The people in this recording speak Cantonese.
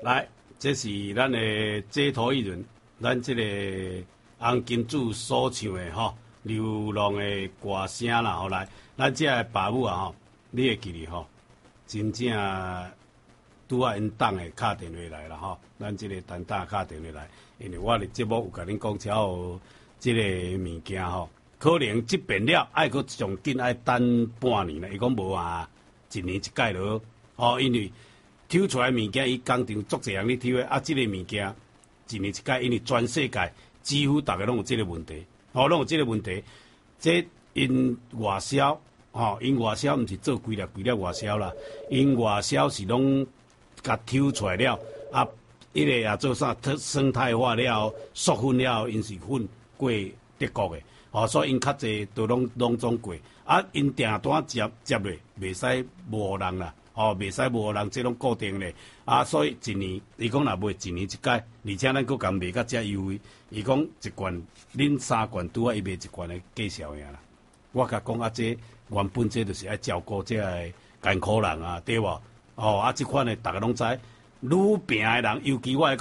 来，这是咱的街头艺人，咱这个红金主所唱的吼，流浪的歌声啦，吼来，咱这个爸母啊吼，你会记哩吼，真正拄啊因党的敲电话来啦吼，咱这个单打敲电话来，因为我的节目有甲恁讲，超有这个物件吼，可能即变了，爱搁上紧爱等半年啦，伊讲无啊，一年一届咯，哦，因为。抽出来物件，伊工厂足侪人咧抽的，即个物件一年一届，因为全世界几乎大家拢有即个问题，拢有即个问题。即因外销，因外销毋是做规粒外销啦，因外销是拢甲抽出来了，迄个也做啥生态化了，塑粉了，因是粉过德国的，所以因较侪都拢总过，因订单接落，袂使无人啦。袂使无人，即拢固定咧。所以一年，伊讲若卖一年一届，而且咱佫共卖甲遮优惠。伊讲一罐，恁3罐拄啊，伊卖一罐的计销呀啦。我甲讲这原本这就是爱照顾这个艰苦人啊，对无？即款的大家拢知，愈病的人，尤其我。